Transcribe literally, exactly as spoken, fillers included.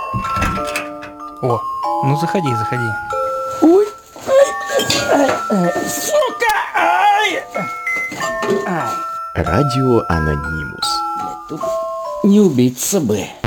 О, ну заходи, заходи. Ой, ай, ай, сука, ай, ай. Радио Анонимус. Тут не убиться бы.